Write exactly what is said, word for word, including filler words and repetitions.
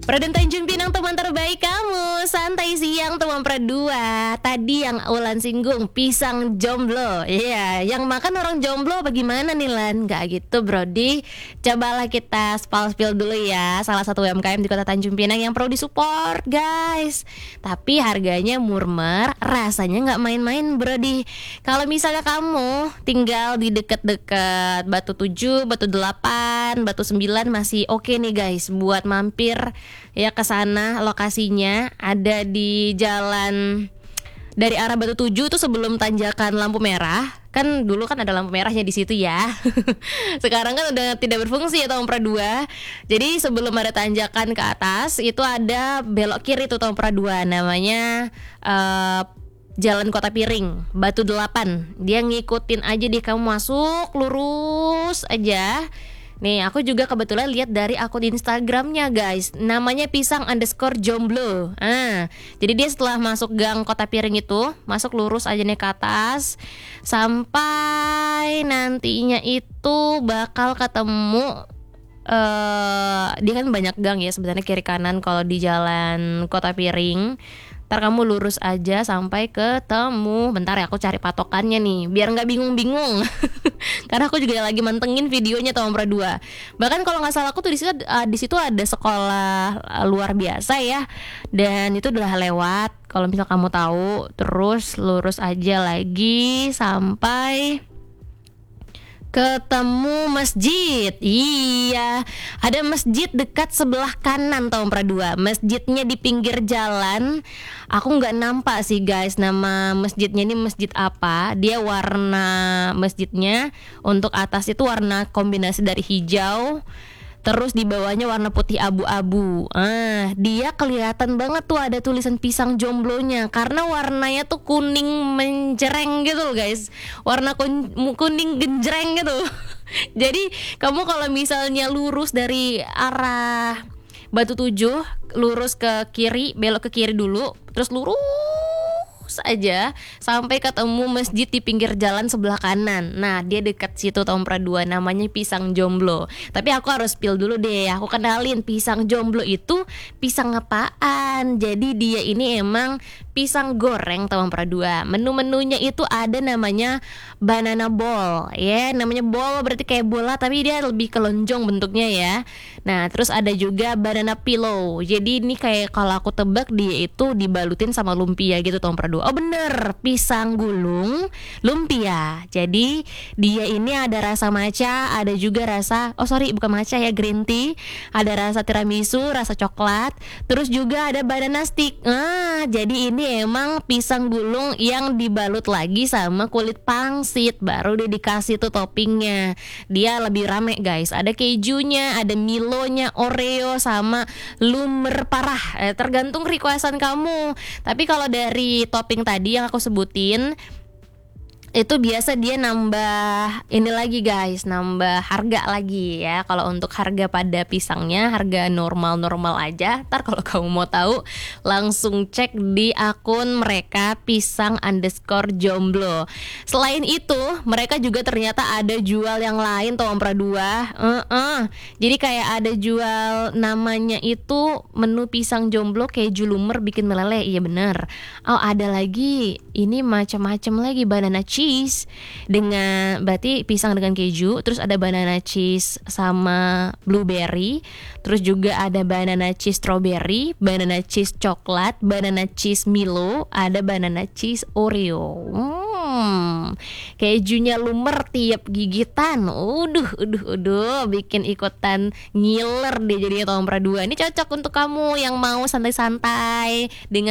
Raden Tanjung Pinang, teman terbaik kamu. Santai siang teman berdua. Tadi yang Ulan singgung pisang jomblo. Iya, yeah. Yang makan orang jomblo bagaimana nih Lan? Gak gitu Brody. Cobalah kita spal-spil dulu ya. Salah satu U M K M di kota Tanjung Pinang yang perlu disupport guys. Tapi harganya murmer, rasanya gak main-main Brody. Kalau misalnya kamu tinggal di deket-deket Batu tujuh, Batu delapan, Batu sembilan masih oke okay nih guys buat mampir ya ke sana. Lokasinya ada di jalan dari arah Batu tujuh tuh sebelum tanjakan lampu merah. Kan dulu kan ada lampu merahnya di situ ya. Sekarang kan udah tidak berfungsi ya tahun dua. Jadi sebelum ada tanjakan ke atas itu ada belok kiri tuh tahun dua namanya uh, Jalan Kota Piring, Batu delapan. Dia ngikutin aja deh, kamu masuk lurus aja. Nih aku juga kebetulan lihat dari akun Instagramnya guys, namanya pisang underscore jomblo. Ah, jadi dia setelah masuk gang Kota Piring itu masuk lurus aja nih ke atas sampai nantinya itu bakal ketemu. Uh, dia kan banyak gang ya sebenarnya kiri kanan kalau di jalan Kota Piring. Ntar kamu lurus aja sampai ketemu. Bentar ya aku cari patokannya nih biar nggak bingung-bingung. Karena aku juga lagi mantengin videonya tahun dua. Bahkan kalau nggak salah aku tuh di situ uh, di situ ada sekolah uh, luar biasa ya. Dan itu udah lewat. Kalau misal kamu tahu, terus lurus aja lagi sampai ketemu masjid. Iya, ada masjid dekat sebelah kanan tahun dua. Masjidnya di pinggir jalan. Aku nggak nampak sih guys nama masjidnya ini masjid apa. Dia warna masjidnya untuk atas itu warna kombinasi dari hijau, terus di bawahnya warna putih abu-abu. Ah, dia kelihatan banget tuh ada tulisan pisang jomblonya karena warnanya tuh kuning menjereng gitu loh guys. Warna kun- kuning genjreng gitu. Jadi kamu kalau misalnya lurus dari arah Batu tujuh, lurus ke kiri, belok ke kiri dulu, terus lurus aja sampai ketemu masjid di pinggir jalan sebelah kanan. Nah dia dekat situ tahun dua namanya pisang jomblo. Tapi aku harus spill dulu deh, aku kenalin pisang jomblo itu pisang apaan. Jadi dia ini emang pisang goreng tahun dua. Menu-menunya itu ada namanya banana ball. Ya yeah, namanya ball berarti kayak bola tapi dia lebih kelonjong bentuknya ya. Nah terus ada juga banana pillow. Jadi ini kayak kalau aku tebak dia itu dibalutin sama lumpia gitu tahun dua. Oh bener, pisang gulung lumpia. Jadi dia ini ada rasa matcha, ada juga rasa, oh sorry bukan matcha ya, green tea. Ada rasa tiramisu, rasa coklat. Terus juga ada banana stick. Ah, jadi ini emang pisang gulung yang dibalut lagi sama kulit pangsit. Baru dia dikasih tuh toppingnya. Dia lebih rame guys. Ada kejunya, ada milonya, oreo sama lumer parah. Eh, tergantung requestan kamu. Tapi kalau dari topping tadi yang aku sebutin itu biasa dia nambah ini lagi guys, nambah harga lagi ya. Kalau untuk harga pada pisangnya harga normal-normal aja. Ntar kalau kamu mau tahu langsung cek di akun mereka pisang underscore jomblo. Selain itu mereka juga ternyata ada jual yang lain tuh Ompra dua. uh-uh. Jadi kayak ada jual namanya itu menu pisang jomblo keju lumer bikin meleleh. Iya bener. Oh ada lagi ini macam-macam lagi, banana cheese dengan berarti pisang dengan keju, terus ada banana cheese sama blueberry, terus juga ada banana cheese strawberry, banana cheese coklat, banana cheese Milo, ada banana cheese Oreo. Hmm, kejunya lumer tiap gigitan. Uduh, uduh, uduh, bikin ikutan ngiler deh jadinya tahun dua. Ini cocok untuk kamu yang mau santai-santai dengan